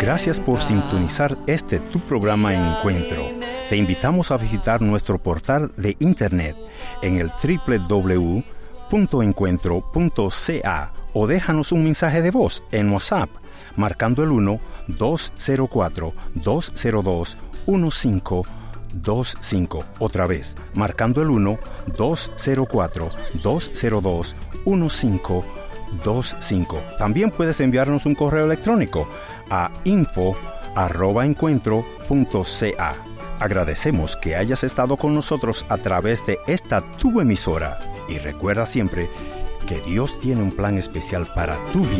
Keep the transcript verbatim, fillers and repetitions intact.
Gracias por sintonizar este tu programa Encuentro. Te invitamos a visitar nuestro portal de internet en el doble u doble u doble u punto encuentro punto c a o déjanos un mensaje de voz en WhatsApp marcando el uno dos cero cuatro dos cero dos uno cinco dos cinco. Otra vez, marcando el uno dos cero cuatro dos cero dos uno cinco dos cinco. También puedes enviarnos un correo electrónico a info arroba encuentro punto c a. Agradecemos que hayas estado con nosotros a través de esta tu emisora y recuerda siempre que Dios tiene un plan especial para tu vida.